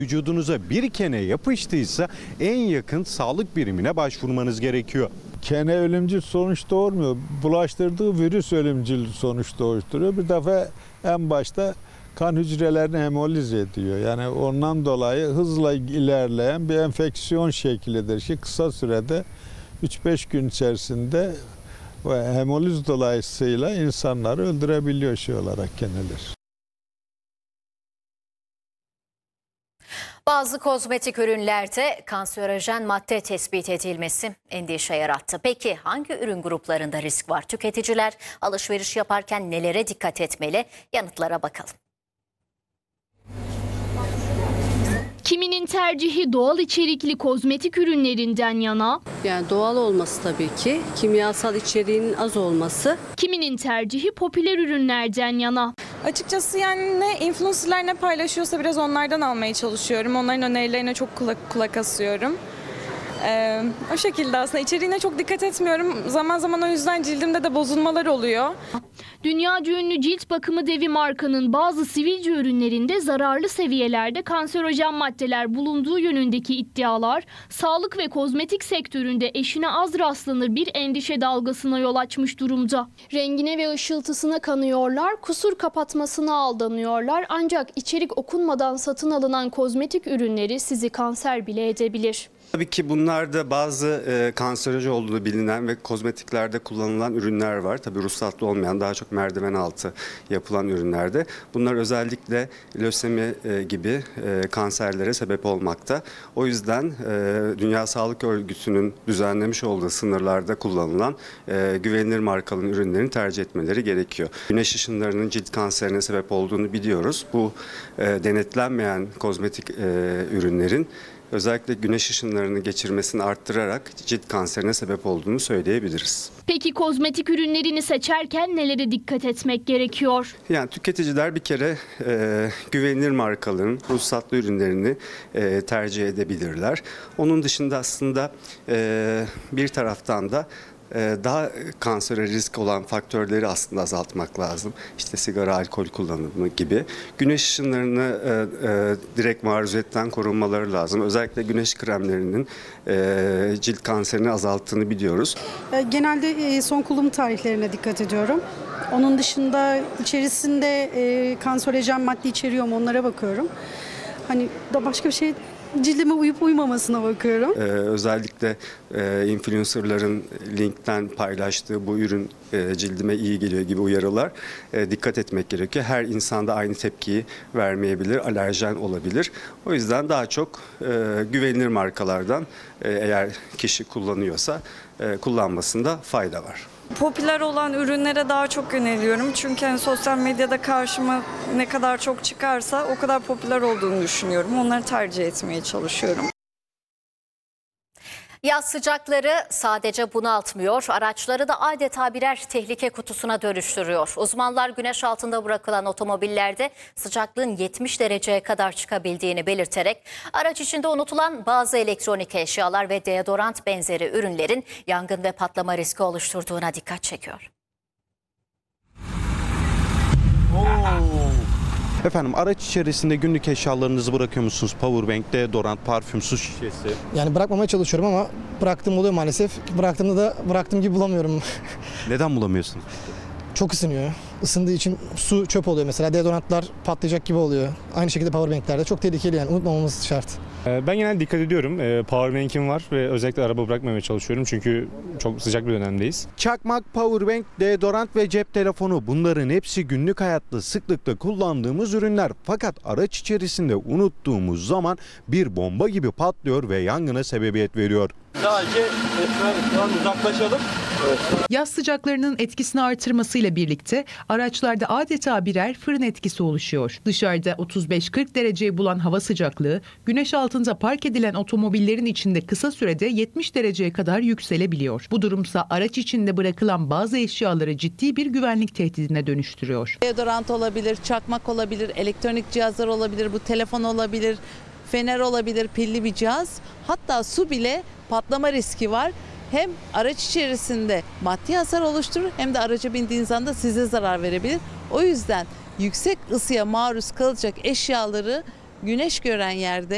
Vücudunuza bir kene yapıştıysa en yakın sağlık birimine başvurmanız gerekiyor. Kene ölümcül sonuç doğurmuyor. Bulaştırdığı virüs ölümcül sonuç doğuşturuyor. Bir defa en başta kan hücrelerini hemoliz ediyor. Yani ondan dolayı hızla ilerleyen bir enfeksiyon şeklidir ki kısa sürede 3-5 gün içerisinde ve hemoliz dolayısıyla insanları öldürebiliyor şey olarak keneler. Bazı kozmetik ürünlerde kanserojen madde tespit edilmesi endişe yarattı. Peki hangi ürün gruplarında risk var? Tüketiciler alışveriş yaparken nelere dikkat etmeli? Yanıtlara bakalım. Kiminin tercihi doğal içerikli kozmetik ürünlerinden yana, Yani doğal olması tabii ki, kimyasal içeriğinin az olması. kiminin tercihi popüler ürünlerden yana. Açıkçası yani ne influencerlar ne paylaşıyorsa biraz onlardan almaya çalışıyorum. Onların önerilerine çok kulak asıyorum. O şekilde aslında içeriğine çok dikkat etmiyorum. Zaman zaman o yüzden cildimde de bozulmalar oluyor. Dünyaca ünlü cilt bakımı devi markanın bazı sivilce ürünlerinde zararlı seviyelerde kanserojen maddeler bulunduğu yönündeki iddialar, sağlık ve kozmetik sektöründe eşine az rastlanır bir endişe dalgasına yol açmış durumda. Rengine ve ışıltısına kanıyorlar, kusur kapatmasına aldanıyorlar ancak içerik okunmadan satın alınan kozmetik ürünleri sizi kanser bile edebilir. Tabii ki bunlarda bazı kanserojen olduğu bilinen ve kozmetiklerde kullanılan ürünler var. Tabii ruhsatlı olmayan, daha çok merdiven altı yapılan ürünlerde. Bunlar özellikle lösemi gibi kanserlere sebep olmakta. O yüzden Dünya Sağlık Örgütü'nün düzenlemiş olduğu sınırlarda kullanılan güvenilir markalı ürünlerini tercih etmeleri gerekiyor. Güneş ışınlarının cilt kanserine sebep olduğunu biliyoruz. Bu denetlenmeyen kozmetik ürünlerin özellikle güneş ışınlarını geçirmesini arttırarak cilt kanserine sebep olduğunu söyleyebiliriz. Peki kozmetik ürünlerini seçerken nelere dikkat etmek gerekiyor? Yani tüketiciler bir kere güvenilir markaların ruhsatlı ürünlerini tercih edebilirler. Onun dışında aslında bir taraftan da daha kansere risk olan faktörleri aslında azaltmak lazım. İşte sigara, alkol kullanımı gibi. Güneş ışınlarını direkt maruziyetten korunmaları lazım. Özellikle güneş kremlerinin cilt kanserini azalttığını biliyoruz. Genelde son kullanım tarihlerine dikkat ediyorum. Onun dışında içerisinde kanserojen madde içeriyor mu onlara bakıyorum. Hani da başka bir şey cildime uyup uymamasına bakıyorum. Özellikle influencerların linkten paylaştığı bu ürün cildime iyi geliyor gibi uyarılar dikkat etmek gerekiyor. Her insanda aynı tepkiyi vermeyebilir, alerjen olabilir. O yüzden daha çok güvenilir markalardan eğer kişi kullanıyorsa kullanmasında fayda var. Popüler olan ürünlere daha çok yöneliyorum. Çünkü hani sosyal medyada karşıma ne kadar çok çıkarsa o kadar popüler olduğunu düşünüyorum. Onları tercih etmeye çalışıyorum. Yaz sıcakları sadece bunaltmıyor, araçları da adeta birer tehlike kutusuna dönüştürüyor. Uzmanlar güneş altında bırakılan otomobillerde sıcaklığın 70 dereceye kadar çıkabildiğini belirterek araç içinde unutulan bazı elektronik eşyalar ve deodorant benzeri ürünlerin yangın ve patlama riski oluşturduğuna dikkat çekiyor. Efendim araç içerisinde günlük eşyalarınızı bırakıyor musunuz? Powerbank, deodorant, parfüm, su şişesi. Yani bırakmamaya çalışıyorum ama bıraktığım oluyor maalesef. Bıraktığımda da bıraktığım gibi bulamıyorum. Neden bulamıyorsunuz? Çok ısınıyor. Isındığı için su çöp oluyor mesela. Deodorantlar patlayacak gibi oluyor. Aynı şekilde powerbanklerde çok tehlikeli yani unutmamamız şart. Ben genelde dikkat ediyorum. Powerbank'im var ve özellikle araba bırakmamaya çalışıyorum çünkü çok sıcak bir dönemdeyiz. Çakmak, powerbank, deodorant ve cep telefonu bunların hepsi günlük hayatta sıklıkla kullandığımız ürünler. Fakat araç içerisinde unuttuğumuz zaman bir bomba gibi patlıyor ve yangına sebebiyet veriyor. Sadece uzaklaşalım. Yaz sıcaklarının etkisini artırmasıyla birlikte araçlarda adeta birer fırın etkisi oluşuyor. Dışarıda 35-40 dereceyi bulan hava sıcaklığı güneş altında park edilen otomobillerin içinde kısa sürede 70 dereceye kadar yükselebiliyor. Bu durumsa araç içinde bırakılan bazı eşyaları ciddi bir güvenlik tehdidine dönüştürüyor. Deodorant olabilir, çakmak olabilir, elektronik cihazlar olabilir, bu telefon olabilir, fener olabilir, pilli bir cihaz. Hatta su bile patlama riski var. Hem araç içerisinde maddi hasar oluşturur hem de araca bindiğiniz anda size zarar verebilir. O yüzden yüksek ısıya maruz kalacak eşyaları güneş gören yerde